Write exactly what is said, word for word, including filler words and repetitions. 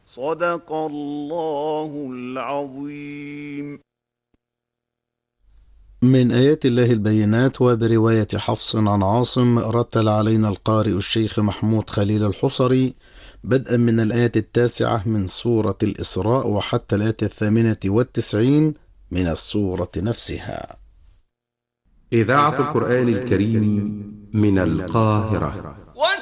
صدق الله العظيم. من آيات الله البينات. وبرواية حفص عن عاصم رتل علينا القارئ الشيخ محمود خليل الحصري بدءا من الآية التاسعة من سورة الإسراء وحتى الآية الثامنة والتسعين من السورة نفسها. إذاعة القرآن الكريم من القاهرة.